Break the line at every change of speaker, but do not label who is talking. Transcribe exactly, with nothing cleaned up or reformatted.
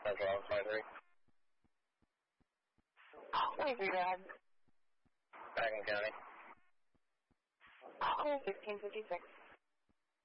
Central Office twenty-three.
twenty-three, go ahead.
Back in County.
fifteen fifty-six.